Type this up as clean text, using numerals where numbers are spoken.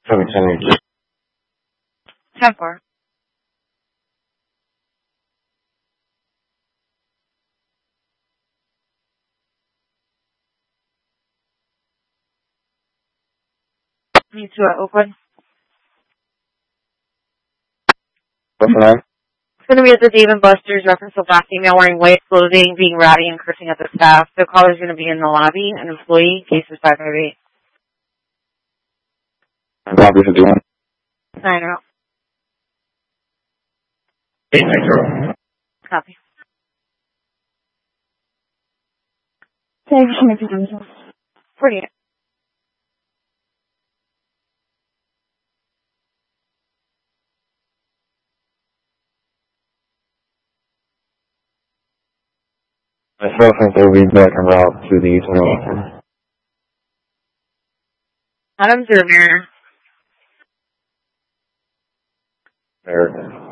710. 10-4. Me too at Oakwood. What's the name? It's going to be at the Dave & Buster's, reference to black female wearing white clothing, being rowdy and cursing at the staff. The caller's going to be in the lobby, an employee, case is 558. Copy 51. 9-0. 890. Copy. Thank you. 48. I still think they'll be back en route to the Eastern. Adams or Mariner? American.